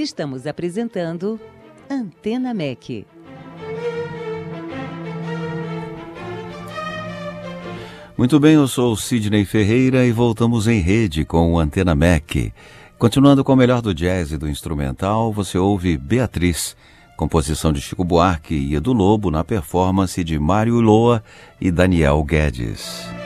Estamos apresentando Antena MEC. Muito bem, eu sou o Sidney Ferreira e voltamos em rede com o Antena MEC. Continuando com o melhor do jazz e do instrumental, você ouve Beatriz, composição de Chico Buarque e Edu Lobo na performance de Mário Loa e Daniel Guedes.